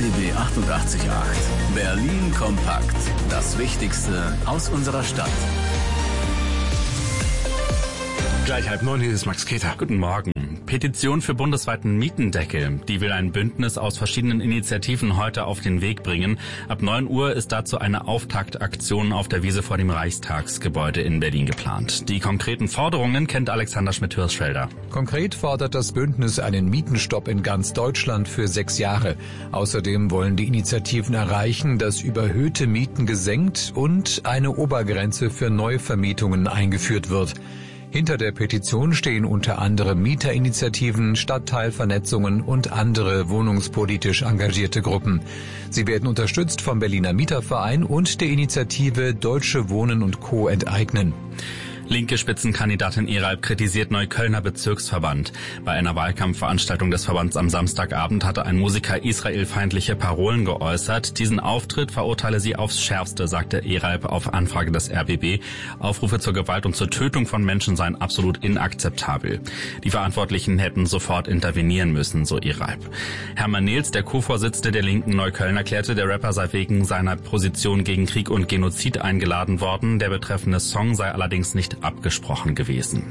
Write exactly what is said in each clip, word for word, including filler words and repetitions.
B B achtundachtzig Komma acht. Berlin kompakt. Das Wichtigste aus unserer Stadt. Gleich halb neun, hier ist Max Keter. Guten Morgen. Petition für bundesweiten Mietendeckel. Die will ein Bündnis aus verschiedenen Initiativen heute auf den Weg bringen. Ab neun Uhr ist dazu eine Auftaktaktion auf der Wiese vor dem Reichstagsgebäude in Berlin geplant. Die konkreten Forderungen kennt Alexander Schmidt-Hürschfelder. Konkret fordert das Bündnis einen Mietenstopp in ganz Deutschland für sechs Jahre. Außerdem wollen die Initiativen erreichen, dass überhöhte Mieten gesenkt und eine Obergrenze für Neuvermietungen eingeführt wird. Hinter der Petition stehen unter anderem Mieterinitiativen, Stadtteilvernetzungen und andere wohnungspolitisch engagierte Gruppen. Sie werden unterstützt vom Berliner Mieterverein und der Initiative Deutsche Wohnen und Co. enteignen. Linke Spitzenkandidatin Eralp kritisiert Neuköllner Bezirksverband. Bei einer Wahlkampfveranstaltung des Verbands am Samstagabend hatte ein Musiker israelfeindliche Parolen geäußert. Diesen Auftritt verurteile sie aufs Schärfste, sagte Eralp auf Anfrage des R B B. Aufrufe zur Gewalt und zur Tötung von Menschen seien absolut inakzeptabel. Die Verantwortlichen hätten sofort intervenieren müssen, so Eralp. Hermann Nehls, der Co-Vorsitzende der linken Neukölln, erklärte, der Rapper sei wegen seiner Position gegen Krieg und Genozid eingeladen worden. Der betreffende Song sei allerdings nicht abgesprochen gewesen.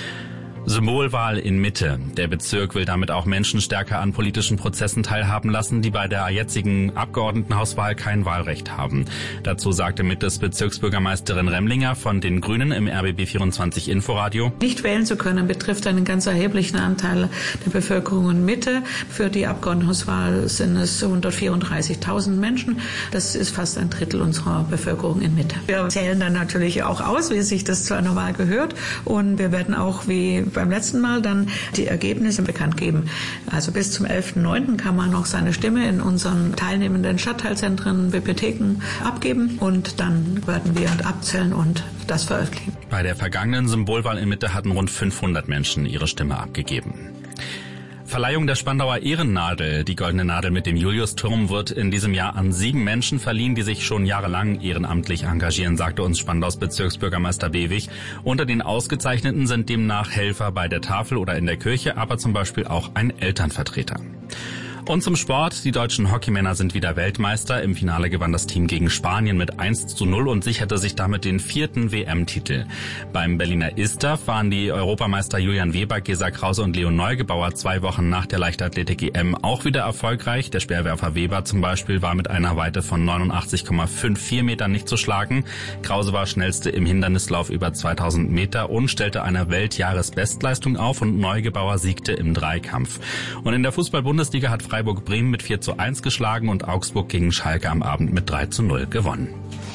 Symbolwahl in Mitte. Der Bezirk will damit auch Menschen stärker an politischen Prozessen teilhaben lassen, die bei der jetzigen Abgeordnetenhauswahl kein Wahlrecht haben. Dazu sagte Mittes Bezirksbürgermeisterin Remlinger von den Grünen im R B B vierundzwanzig Inforadio: Nicht wählen zu können betrifft einen ganz erheblichen Anteil der Bevölkerung in Mitte. Für die Abgeordnetenhauswahl sind es hundertvierunddreißigtausend Menschen. Das ist fast ein Drittel unserer Bevölkerung in Mitte. Wir zählen dann natürlich auch aus, wie sich das zu einer Wahl gehört. Und wir werden auch wie beim letzten Mal dann die Ergebnisse bekannt geben. Also bis zum elften neunten kann man noch seine Stimme in unseren teilnehmenden Stadtteilzentren, Bibliotheken abgeben und dann werden wir abzählen und das veröffentlichen. Bei der vergangenen Symbolwahl in Mitte hatten rund fünfhundert Menschen ihre Stimme abgegeben. Verleihung der Spandauer Ehrennadel. Die Goldene Nadel mit dem Juliusturm wird in diesem Jahr an sieben Menschen verliehen, die sich schon jahrelang ehrenamtlich engagieren, sagte uns Spandaus Bezirksbürgermeister Bewig. Unter den Ausgezeichneten sind demnach Helfer bei der Tafel oder in der Kirche, aber zum Beispiel auch ein Elternvertreter. Und zum Sport. Die deutschen Hockeymänner sind wieder Weltmeister. Im Finale gewann das Team gegen Spanien mit eins zu null und sicherte sich damit den vierten W M-Titel. Beim Berliner ISTAF waren die Europameister Julian Weber, Gesa Krause und Leon Neugebauer zwei Wochen nach der Leichtathletik-E M auch wieder erfolgreich. Der Speerwerfer Weber zum Beispiel war mit einer Weite von neunundachtzig Komma vierundfünfzig Metern nicht zu schlagen. Krause war schnellste im Hindernislauf über zweitausend Meter und stellte eine Weltjahresbestleistung auf und Neugebauer siegte im Dreikampf. Und in der Fußball-Bundesliga hat Freiburg-Bremen mit vier zu eins geschlagen und Augsburg gegen Schalke am Abend mit drei zu null gewonnen.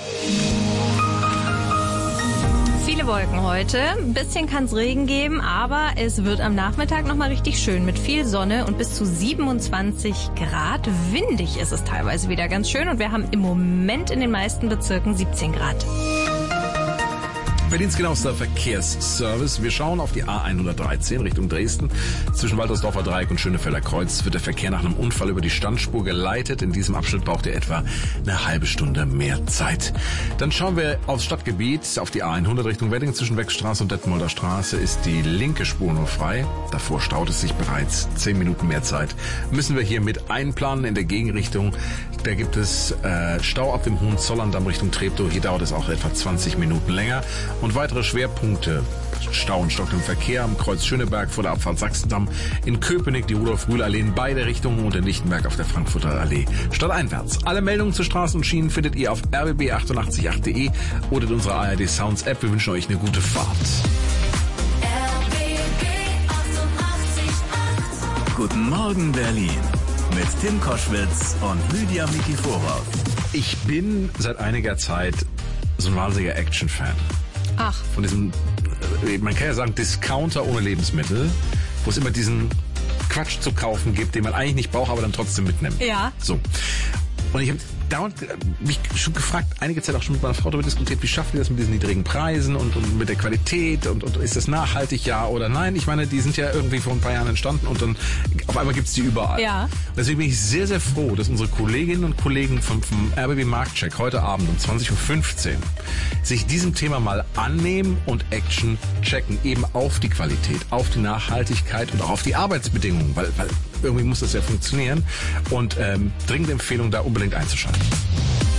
Viele Wolken heute, ein bisschen kann es Regen geben, aber es wird am Nachmittag nochmal richtig schön mit viel Sonne und bis zu siebenundzwanzig Grad. Windig ist es teilweise wieder ganz schön und wir haben im Moment in den meisten Bezirken siebzehn Grad. Berlins genauester Verkehrsservice. Wir schauen auf die A hundertdreizehn Richtung Dresden. Zwischen Waltersdorfer Dreieck und Schönefelder Kreuz wird der Verkehr nach einem Unfall über die Standspur geleitet. In diesem Abschnitt braucht ihr etwa eine halbe Stunde mehr Zeit. Dann schauen wir aufs Stadtgebiet, auf die A hundert Richtung Wedding. Zwischen Weckstraße und Detmolder Straße ist die linke Spur nur frei. Davor staut es sich bereits zehn Minuten mehr Zeit. Müssen wir hier mit einplanen in der Gegenrichtung. Da gibt es äh, Stau ab dem Hohenzollerndamm Richtung Treptow. Hier dauert es auch etwa zwanzig Minuten länger. Und weitere Schwerpunkte: Stau und stockendem Verkehr am Kreuz Schöneberg vor der Abfahrt Sachsendamm, in Köpenick die Rudolf-Rühl-Allee in beide Richtungen und in Lichtenberg auf der Frankfurter Allee stadteinwärts. Alle Meldungen zu Straßen und Schienen findet ihr auf r b b achtundachtzig Punkt acht punkt de oder in unserer A R D Sounds App. Wir wünschen euch eine gute Fahrt. R B B achtundachtzig Komma acht. Guten Morgen Berlin mit Tim Koschwitz und Lydia Mikiforov. Ich bin seit einiger Zeit so ein wahnsinniger Action-Fan. Ach. Von diesem, man kann ja sagen, Discounter ohne Lebensmittel, wo es immer diesen Quatsch zu kaufen gibt, den man eigentlich nicht braucht, aber dann trotzdem mitnimmt. Ja. So. Und ich habe dauernd mich schon gefragt, einige Zeit auch schon mit meiner Frau darüber diskutiert, wie schaffen die das mit diesen niedrigen Preisen und, und mit der Qualität und, und ist das nachhaltig, ja oder nein? Ich meine, die sind ja irgendwie vor ein paar Jahren entstanden und dann auf einmal gibt's die überall. Ja. Deswegen bin ich sehr, sehr froh, dass unsere Kolleginnen und Kollegen vom, vom R B B Marktcheck heute Abend um zwanzig Uhr fünfzehn sich diesem Thema mal annehmen und Action checken, eben auf die Qualität, auf die Nachhaltigkeit und auch auf die Arbeitsbedingungen, weil, weil irgendwie muss das ja funktionieren und ähm, dringende Empfehlung, da unbedingt einzuschalten.